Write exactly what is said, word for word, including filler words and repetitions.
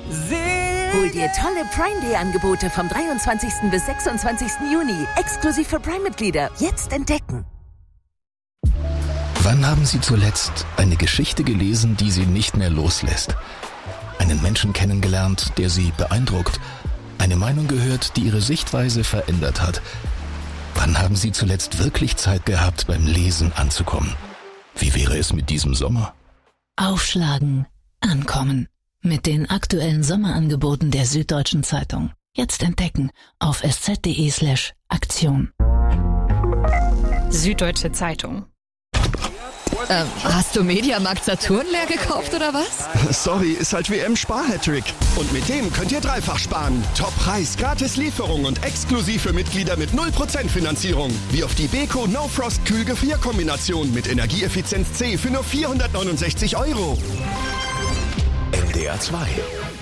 Hol dir tolle Prime-Day-Angebote vom dreiundzwanzigsten bis sechsundzwanzigsten Juni. Exklusiv für Prime-Mitglieder. Jetzt entdecken. Wann haben Sie zuletzt eine Geschichte gelesen, die Sie nicht mehr loslässt? Einen Menschen kennengelernt, der Sie beeindruckt? Eine Meinung gehört, die Ihre Sichtweise verändert hat? Wann haben Sie zuletzt wirklich Zeit gehabt, beim Lesen anzukommen? Wie wäre es mit diesem Sommer? Aufschlagen, ankommen. Mit den aktuellen Sommerangeboten der Süddeutschen Zeitung. Jetzt entdecken auf sz.de slash Aktion. Süddeutsche Zeitung. Ähm, hast du Mediamarkt Saturn leer gekauft oder was? Sorry, ist halt W M-Spar-Hattrick. Und mit dem könnt ihr dreifach sparen. Top-Preis, gratis Lieferung und exklusiv für Mitglieder mit null Prozent Finanzierung. Wie auf die Beko No Frost Kühlgefrierkombination mit Energieeffizienz C für nur vierhundertneunundsechzig Euro. N D R zwei